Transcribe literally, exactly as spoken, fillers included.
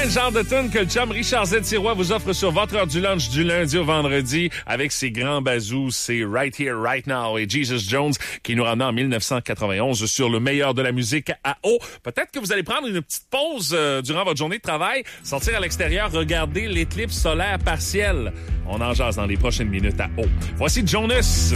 le genre de tune que le chum Richard Z. Sirois vous offre sur votre heure du lunch du lundi au vendredi avec ses grands bazous. C'est Right Here, Right Now et Jesus Jones qui nous ramène en dix-neuf cent quatre-vingt-onze sur le meilleur de la musique à eau. Peut-être que vous allez prendre une petite pause euh, durant votre journée de travail, sortir à l'extérieur, regarder l'éclipse solaire partielle. On en jase dans les prochaines minutes à eau. Voici Jonas.